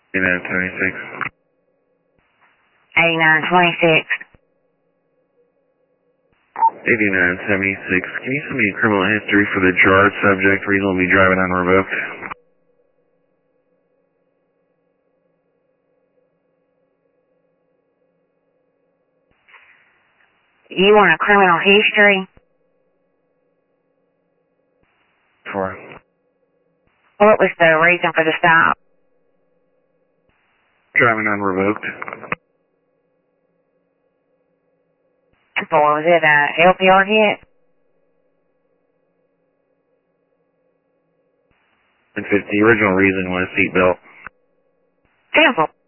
8976. 8926. 8976. Can you send me a criminal history for the charged subject reasonably driving unrevoked? You want a criminal history? For What was the reason for the stop? driving unrevoked. Was it a LPR hit? And 50. The original reason was seatbelt. Simple.